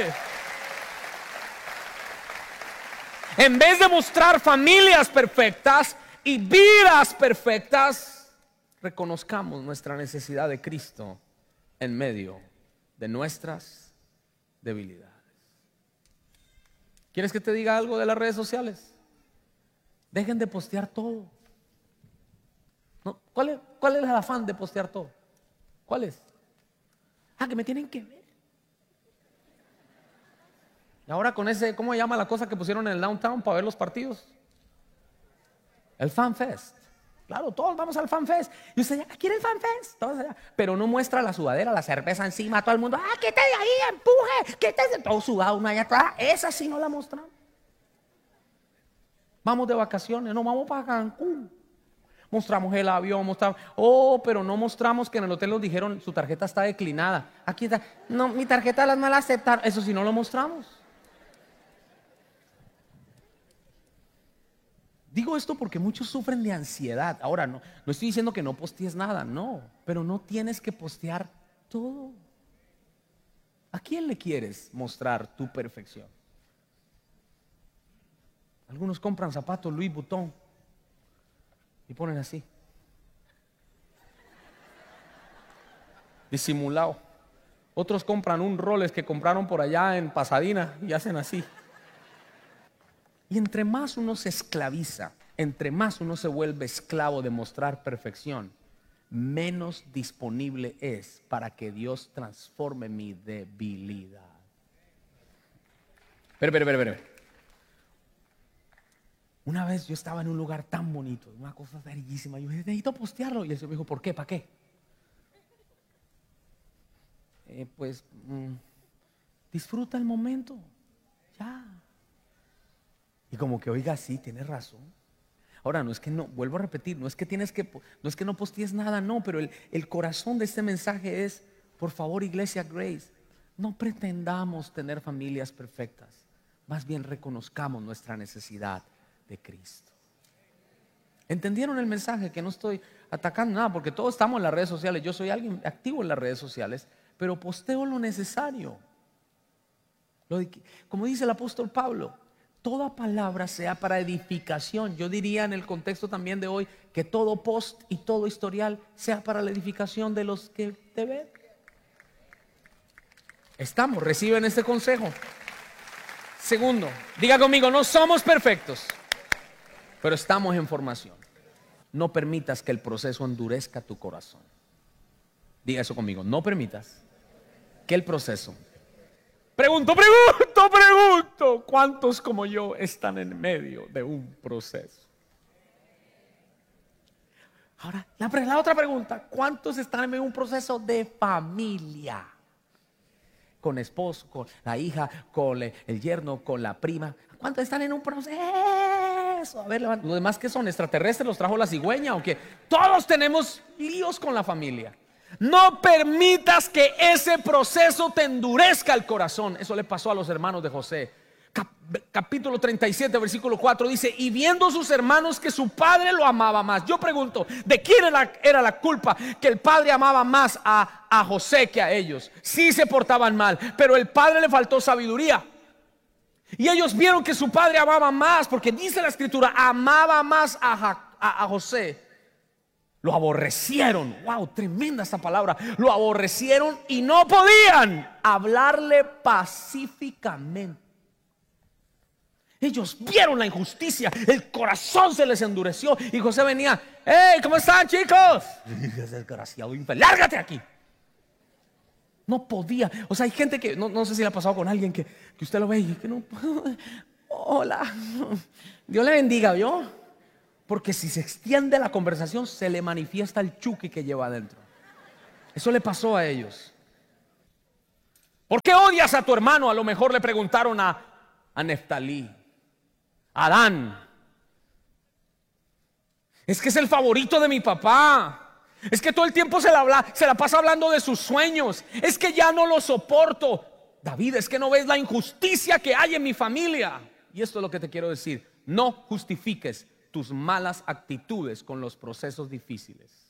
En vez de mostrar familias perfectas y vidas perfectas, reconozcamos nuestra necesidad de Cristo en medio de nuestras debilidades. ¿Quieres que te diga algo de las redes sociales? Dejen de postear todo. ¿No? ¿Cuál es, cuál es el afán de postear todo? ¿Cuál es? Ah, que me tienen que ver. Y ahora con ese, ¿cómo se llama la cosa que pusieron en el downtown para ver los partidos? El Fan Fest. Claro, todos vamos al Fan Fest. Y usted, ¿quiere el Fan Fest? Todos allá. Pero no muestra la sudadera, la cerveza encima, todo el mundo, ah, quítate de ahí, empuje, quítese. Todo sudado, uno allá atrás. Esa sí no la mostramos. Vamos de vacaciones, no, vamos para Cancún. Mostramos el avión, mostramos, oh, pero no mostramos que en el hotel nos dijeron, su tarjeta está declinada. Aquí está, no, mi tarjeta las no la aceptaron. Eso sí no lo mostramos. Digo esto porque muchos sufren de ansiedad. Ahora, no, no estoy diciendo que no postees nada, no. Pero no tienes que postear todo. ¿A quién le quieres mostrar tu perfección? Algunos compran zapatos Louis Vuitton y ponen así, disimulado. Otros compran un Rolex que compraron por allá en Pasadena y hacen así. Y entre más uno se esclaviza, entre más uno se vuelve esclavo de mostrar perfección, menos disponible es para que Dios transforme mi debilidad. Pero, pero, pero, pero. Una vez yo estaba en un lugar tan bonito, una cosa bellísima. Yo dije, necesito postearlo. Y el Señor me dijo, ¿por qué? ¿Para qué? Eh, pues, mmm, disfruta el momento. Ya. Y como que, oiga, sí, tienes razón. Ahora, no es que no, vuelvo a repetir, no es que tienes que, no es que no postees nada, no, pero el, el corazón de este mensaje es, por favor, Iglesia Grace, no pretendamos tener familias perfectas, más bien reconozcamos nuestra necesidad de Cristo. ¿Entendieron el mensaje? Que no estoy atacando nada, porque todos estamos en las redes sociales, yo soy alguien activo en las redes sociales, pero posteo lo necesario. Lo de, como dice el apóstol Pablo, toda palabra sea para edificación. Yo diría en el contexto también de hoy que todo post y todo historial sea para la edificación de los que te ven. Estamos, reciben este consejo. Segundo, diga conmigo, no somos perfectos, pero estamos en formación. No permitas que el proceso endurezca tu corazón. Diga eso conmigo, no permitas que el proceso. Pregunto, pregunto, pregunto, ¿cuántos como yo están en medio de un proceso? Ahora, la, la otra pregunta, ¿cuántos están en medio de un proceso de familia? Con esposo, con la hija, con el yerno, con la prima. ¿Cuántos están en un proceso? A ver, los demás que son extraterrestres, los trajo la cigüeña o qué. Todos tenemos líos con la familia. No permitas que ese proceso te endurezca el corazón. Eso le pasó a los hermanos de José. Cap capítulo treinta y siete, versículo cuatro dice, y viendo sus hermanos que su padre lo amaba más. Yo pregunto, ¿de quién era, era la culpa que el padre amaba más a, a José que a ellos? Sí se portaban mal, pero el padre le faltó sabiduría. Y ellos vieron que su padre amaba más, porque dice la escritura, amaba más a, a, a José. Lo aborrecieron. Wow, tremenda esta palabra. Lo aborrecieron y no podían hablarle pacíficamente. Ellos vieron la injusticia, el corazón se les endureció. Y José venía, hey, ¿cómo están, chicos? Desgraciado, lárgate aquí. No podía. O sea, hay gente que, no, no sé si le ha pasado con alguien que, que usted lo ve y que no, hola, Dios le bendiga, ¿vio? Porque si se extiende la conversación, se le manifiesta el chuki que lleva adentro. Eso le pasó a ellos. ¿Por qué odias a tu hermano? A lo mejor le preguntaron a, a Neftalí, a Adán. Es que es el favorito de mi papá. Es que todo el tiempo se la, habla, se la pasa hablando de sus sueños. Es que ya no lo soporto. David, es que no ves la injusticia que hay en mi familia. Y esto es lo que te quiero decir. No justifiques tus malas actitudes con los procesos difíciles.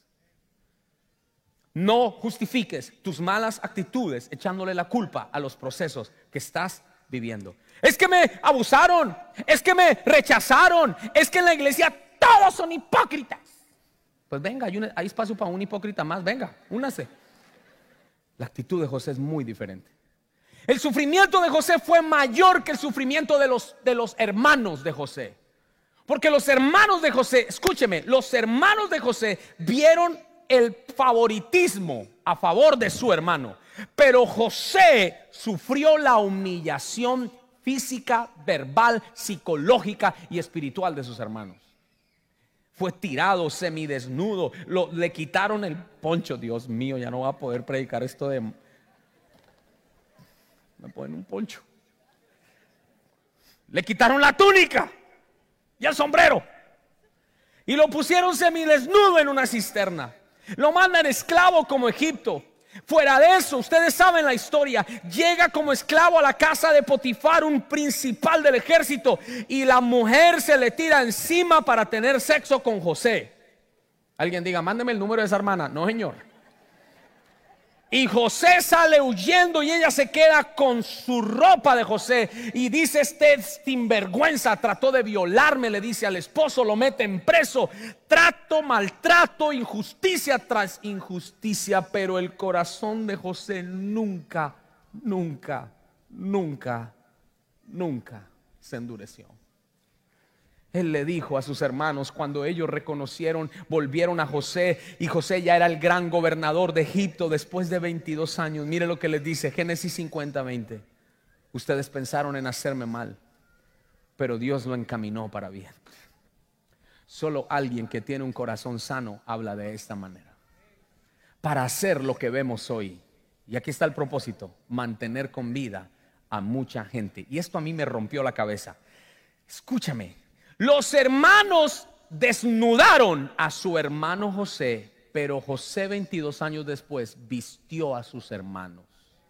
No justifiques tus malas actitudes echándole la culpa a los procesos que estás viviendo. Es que me abusaron, es que me rechazaron, es que en la iglesia todos son hipócritas. Pues venga, hay, un, hay espacio para un hipócrita más, venga, únase. La actitud de José es muy diferente. El sufrimiento de José fue mayor que el sufrimiento de los, de los hermanos de José. Porque los hermanos de José, escúcheme, los hermanos de José vieron el favoritismo a favor de su hermano. Pero José sufrió la humillación física, verbal, psicológica y espiritual de sus hermanos. Fue tirado semidesnudo, lo, le quitaron el poncho. Dios mío, ya no voy a poder predicar esto de... Me ponen un poncho. Le quitaron la túnica y el sombrero y lo pusieron semidesnudo en una cisterna. Lo mandan esclavo como Egipto. Fuera de eso, ustedes saben la historia. Llega como esclavo a la casa de Potifar, un principal del ejército, y la mujer se le tira encima para tener sexo con José. Alguien diga, mándeme el número de esa hermana. No, señor. Y José sale huyendo y ella se queda con su ropa de José y dice, este sinvergüenza trató de violarme, le dice al esposo, lo meten preso. Trato, maltrato, injusticia tras injusticia, pero el corazón de José nunca, nunca, nunca, nunca se endureció. Él le dijo a sus hermanos, cuando ellos reconocieron, volvieron a José, y José ya era el gran gobernador de Egipto después de veintidós años. Mire lo que les dice, Génesis cincuenta, veinte. Ustedes pensaron en hacerme mal, pero Dios lo encaminó para bien. Solo alguien que tiene un corazón sano habla de esta manera. Para hacer lo que vemos hoy, y aquí está el propósito, mantener con vida a mucha gente. Y esto a mí me rompió la cabeza. Escúchame. Los hermanos desnudaron a su hermano José, pero José veintidós años después vistió a sus hermanos.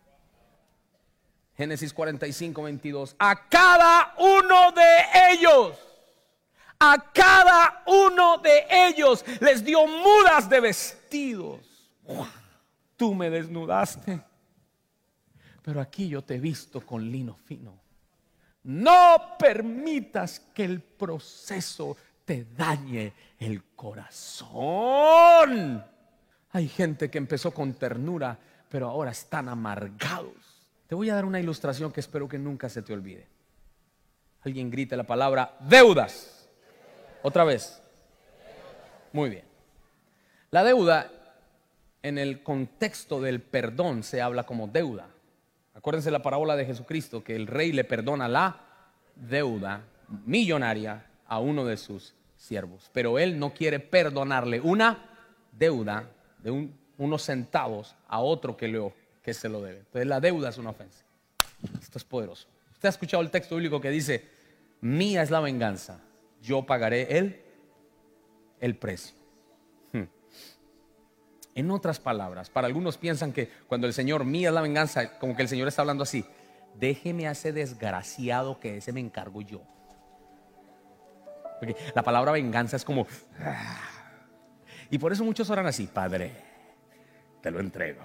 Génesis cuarenta y cinco, veintidós. A cada uno de ellos, a cada uno de ellos les dio mudas de vestidos. Tú me desnudaste, pero aquí yo te he visto con lino fino. No permitas que el proceso te dañe el corazón. Hay gente que empezó con ternura, pero ahora están amargados. Te voy a dar una ilustración que espero que nunca se te olvide. Alguien grite la palabra deudas. Otra vez. Muy bien. La deuda en el contexto del perdón se habla como deuda. Acuérdense la parábola de Jesucristo, que el rey le perdona la deuda millonaria a uno de sus siervos, pero él no quiere perdonarle una deuda de un, unos centavos a otro que, le, que se lo debe. Entonces la deuda es una ofensa. Esto es poderoso. Usted ha escuchado el texto bíblico que dice, mía es la venganza, yo pagaré el, el precio. Hmm. En otras palabras, para algunos piensan que cuando el Señor, mía es la venganza, como que el Señor está hablando así, déjeme a ese desgraciado que ese me encargo yo. Porque la palabra venganza es como, y por eso muchos oran así, Padre, te lo entrego.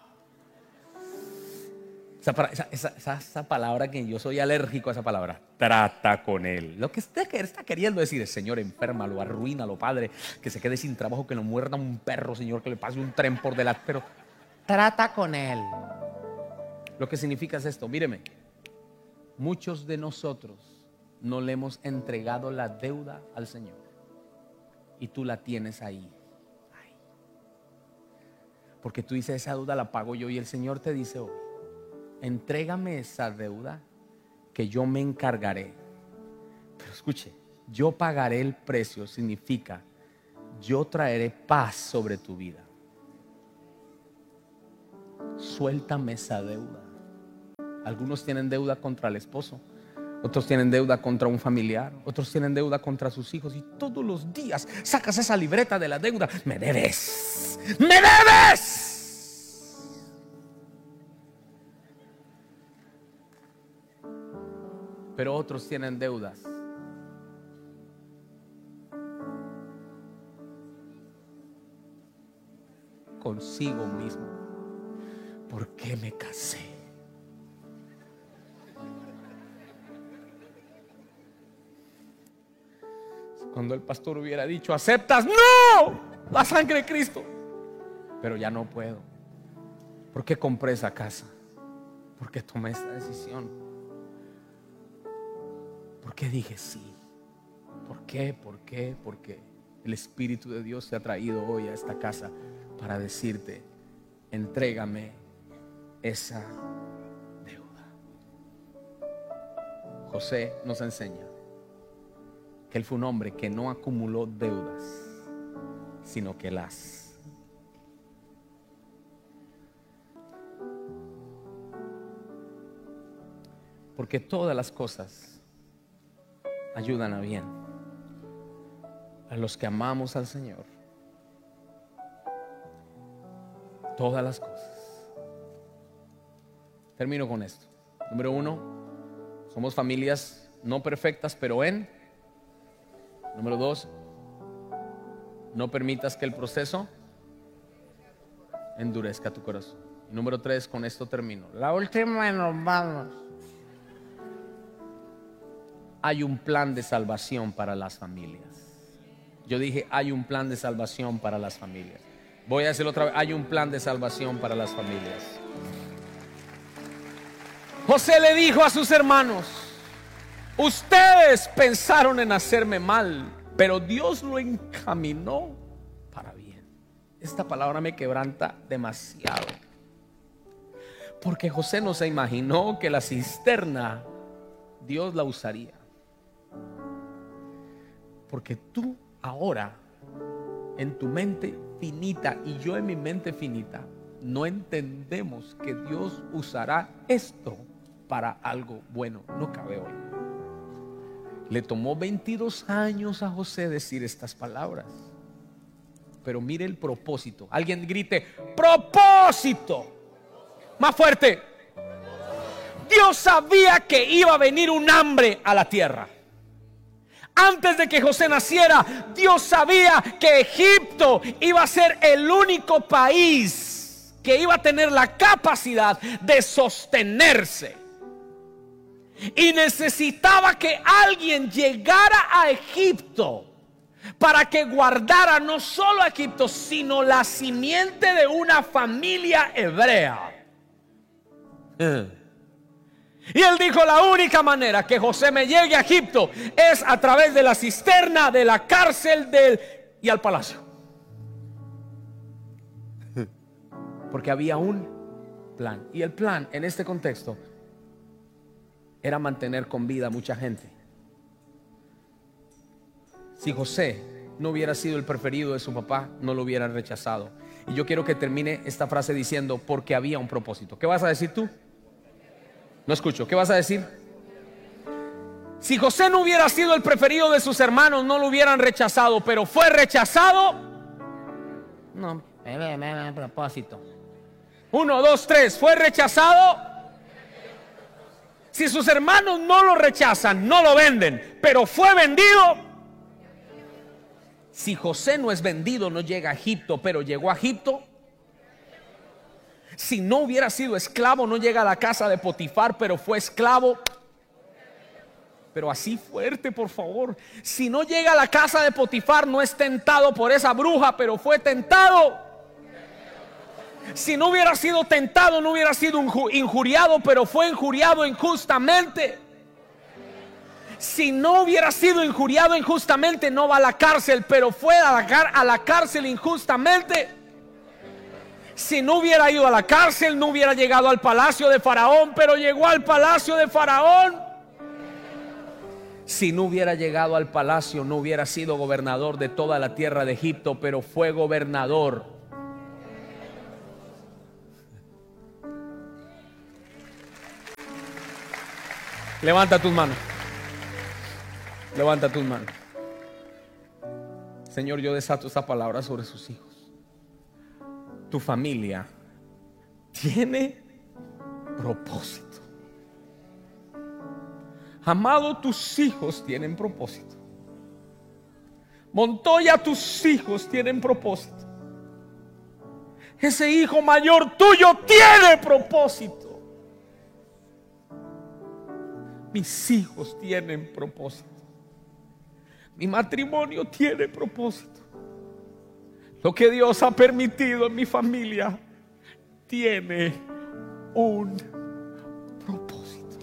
Esa, esa, esa, esa palabra que yo soy alérgico a esa palabra, trata con él. Lo que usted está queriendo decir es, Señor, enférmalo, arruínalo, Padre, que se quede sin trabajo, que lo muerda un perro, Señor, que le pase un tren por delante, pero trata con él. Lo que significa es esto, míreme, muchos de nosotros no le hemos entregado la deuda al Señor y tú la tienes ahí. Porque tú dices, esa deuda la pago yo. Y el Señor te dice hoy, entrégame esa deuda que yo me encargaré. Pero escuche, yo pagaré el precio significa yo traeré paz sobre tu vida. Suéltame esa deuda. Algunos tienen deuda contra el esposo, otros tienen deuda contra un familiar, otros tienen deuda contra sus hijos, y todos los días sacas esa libreta de la deuda. Me debes, me debes. Pero otros tienen deudas consigo mismo. ¿Por qué me casé? Cuando el pastor hubiera dicho, ¿aceptas? ¡No! La sangre de Cristo. Pero ya no puedo. ¿Por qué compré esa casa? ¿Por qué tomé esta decisión? ¿Por qué dije sí? ¿Por qué? ¿Por qué? ¿Por qué? El Espíritu de Dios te ha traído hoy a esta casa para decirte, entrégame esa deuda. José nos enseña que él fue un hombre que no acumuló deudas, sino que las porque todas las cosas ayudan a bien a los que amamos al Señor. Todas las cosas. Termino con esto. Número uno, somos familias no perfectas, pero en. Número dos, no permitas que el proceso endurezca tu corazón. Y número tres, con esto termino. La última, nos vamos. Hay un plan de salvación para las familias. Yo dije, hay un plan de salvación para las familias. Voy a decirlo otra vez, hay un plan de salvación para las familias. José le dijo a sus hermanos, ustedes pensaron en hacerme mal, pero Dios lo encaminó para bien. Esta palabra me quebranta demasiado, porque José no se imaginó que la cisterna Dios la usaría. Porque tú ahora, en tu mente finita y yo en mi mente finita, no entendemos que Dios usará esto para algo bueno. No cabe hoy. Le tomó veintidós años a José decir estas palabras, pero mire el propósito. Alguien grite, propósito. Más fuerte. Dios sabía que iba a venir un hambre a la tierra. Antes de que José naciera, Dios sabía que Egipto iba a ser el único país que iba a tener la capacidad de sostenerse. Y necesitaba que alguien llegara a Egipto para que guardara no solo a Egipto, sino la simiente de una familia hebrea. Y él dijo, la única manera que José me llegue a Egipto es a través de la cisterna, de la cárcel del, y al palacio. Porque había un plan. Y el plan en este contexto era mantener con vida a mucha gente. Si José no hubiera sido el preferido de su papá, no lo hubieran rechazado. Y yo quiero que termine esta frase diciendo, porque había un propósito. ¿Qué vas a decir tú? No escucho, ¿qué vas a decir? Si José no hubiera sido el preferido de sus hermanos, no lo hubieran rechazado, pero fue rechazado. No, me ve, me ve, propósito. Uno, dos, tres, fue rechazado. Si sus hermanos no lo rechazan, no lo venden, pero fue vendido. Si José no es vendido, no llega a Egipto, pero llegó a Egipto. Si no hubiera sido esclavo, no llega a la casa de Potifar, pero fue esclavo. Pero así fuerte, por favor. Si no llega a la casa de Potifar, no es tentado por esa bruja, pero fue tentado. Si no hubiera sido tentado, no hubiera sido injuriado, pero fue injuriado injustamente. Si no hubiera sido injuriado injustamente, no va a la cárcel, pero fue a la, a la cárcel injustamente. Si no hubiera ido a la cárcel, no hubiera llegado al palacio de Faraón, pero llegó al palacio de Faraón. Si no hubiera llegado al palacio, no hubiera sido gobernador de toda la tierra de Egipto, pero fue gobernador. Levanta tus manos. Levanta tus manos. Señor, yo desato esta palabra sobre sus hijos. Tu familia tiene propósito. Amado, tus hijos tienen propósito. Montoya, tus hijos tienen propósito. Ese hijo mayor tuyo tiene propósito. Mis hijos tienen propósito. Mi matrimonio tiene propósito. Lo que Dios ha permitido en mi familia tiene un propósito.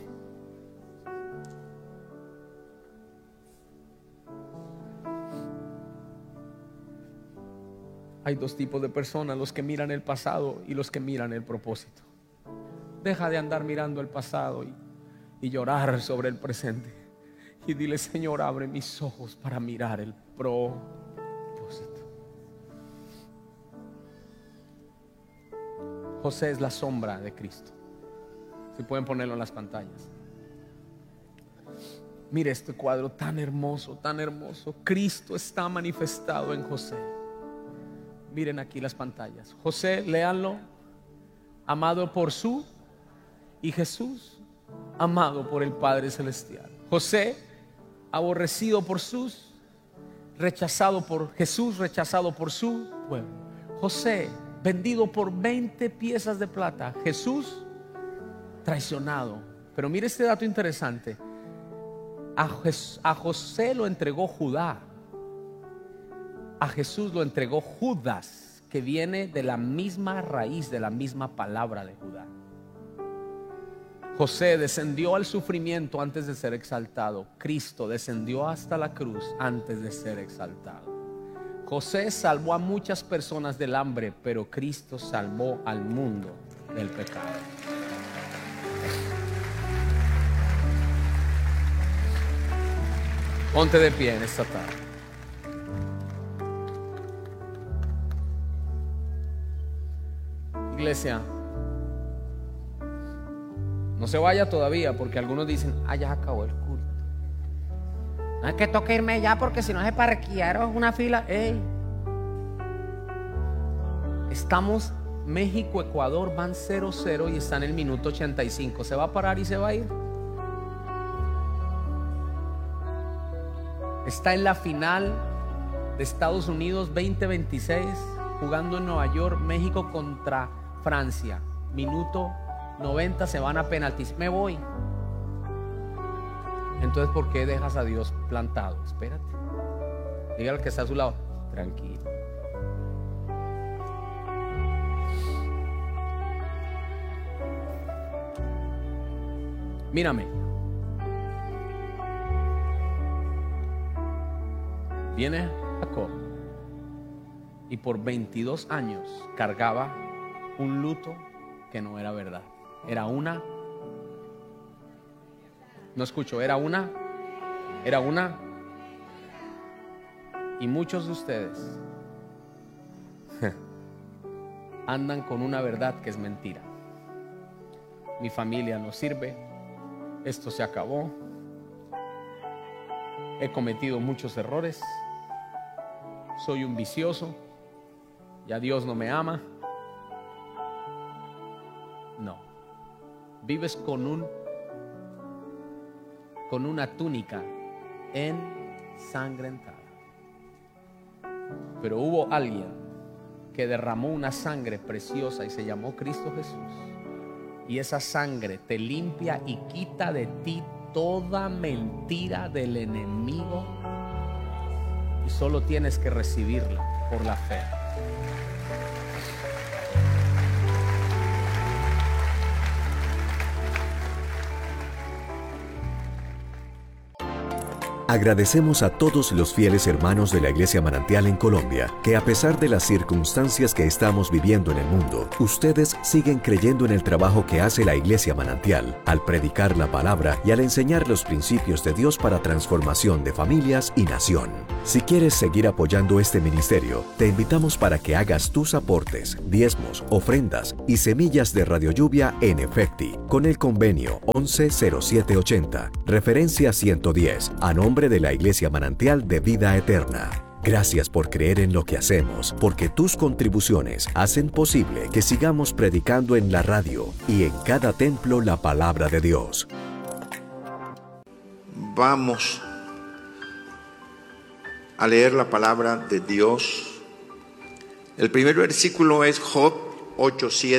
Hay dos tipos de personas: los que miran el pasado y los que miran el propósito. Deja de andar mirando el pasado y, y llorar sobre el presente. Y dile: Señor, abre mis ojos para mirar el propósito. José es la sombra de Cristo. Si pueden ponerlo en las pantallas. Mire este cuadro tan hermoso, tan hermoso. Cristo está manifestado en José. Miren aquí las pantallas. José, léanlo. Amado por su, y Jesús, amado por el Padre Celestial. José, aborrecido por sus, rechazado por Jesús, rechazado por su pueblo. José, vendido por veinte piezas de plata. Jesús, traicionado. Pero mire este dato interesante. A, Jes- a José lo entregó Judá. A Jesús lo entregó Judas, que viene de la misma raíz, de la misma palabra de Judá. José descendió al sufrimiento antes de ser exaltado. Cristo descendió hasta la cruz antes de ser exaltado. José salvó a muchas personas del hambre, pero Cristo salvó al mundo del pecado. Ponte de pie en esta tarde. Iglesia, no se vaya todavía, porque algunos dicen: ah, ya acabó el culto. No es que toque irme ya, porque si no se parquearon una fila. Ey. Estamos, México, Ecuador van cero cero y está en el minuto ochenta y cinco. ¿Se va a parar y se va a ir? Está en la final de Estados Unidos veinte veintiséis, jugando en Nueva York, México contra Francia. Minuto noventa, se van a penaltis. Me voy. Entonces, ¿por qué dejas a Dios plantado? Espérate. Dígale al que está a su lado: tranquilo. Mírame. Viene Jacob y por veintidós años cargaba un luto que no era verdad. Era una, no escucho, era una, era una, y muchos de ustedes andan con una verdad que es mentira. Mi familia no sirve, esto se acabó, he cometido muchos errores, soy un vicioso, ya Dios no me ama. No, vives con un con una túnica ensangrentada. Pero hubo alguien que derramó una sangre preciosa y se llamó Cristo Jesús. Y esa sangre te limpia y quita de ti toda mentira del enemigo. Y solo tienes que recibirla por la fe. Agradecemos a todos los fieles hermanos de la Iglesia Manantial en Colombia, que a pesar de las circunstancias que estamos viviendo en el mundo, ustedes siguen creyendo en el trabajo que hace la Iglesia Manantial, al predicar la palabra y al enseñar los principios de Dios para transformación de familias y nación. Si quieres seguir apoyando este ministerio, te invitamos para que hagas tus aportes, diezmos, ofrendas y semillas de Radio Lluvia en Efecti, con el convenio once cero siete ochenta, referencia ciento diez, a nombre de la Iglesia Manantial de Vida Eterna. Gracias por creer en lo que hacemos, porque tus contribuciones hacen posible que sigamos predicando en la radio y en cada templo la palabra de Dios. Vamos a leer la palabra de Dios. El primer versículo es Job ocho siete.